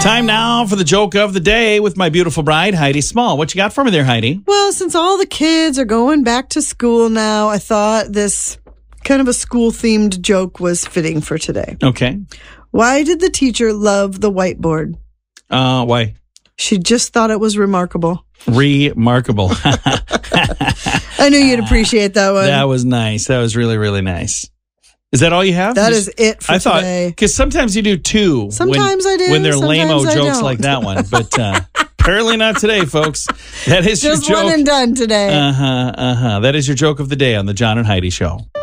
Time now for the joke of the day with my beautiful bride, Heidi Small. What you got for me there, Heidi? Well, since all the kids are going back to school now, I thought this kind of a school-themed joke was fitting for today. Okay. Why did the teacher love the whiteboard? Why? She just thought it was remarkable. Remarkable. I knew you'd appreciate that one. That was nice. That was really, really nice. Is that all you have? That is it for today. Because sometimes you do two. Sometimes I do. When they're Sometimes lame-o I jokes don't. like that one. But apparently not today, folks. That is Just your joke. one and done today. That is your joke of the day on the John and Heidi Show.